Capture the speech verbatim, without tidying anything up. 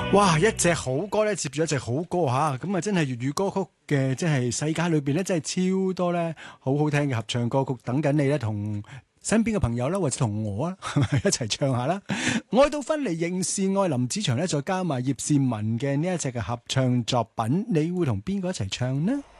哇！一隻好歌咧，接住一隻好歌吓，咁啊真係粵語歌曲嘅，即係世界裏邊咧，真係超多咧，好好聽嘅合唱歌曲等緊你咧，同身邊嘅朋友啦，或者同我啊，一齊唱下啦。愛到分離認是愛，林子祥咧，再加埋葉倩文嘅呢一隻嘅合唱作品，你會同邊個一齊唱呢？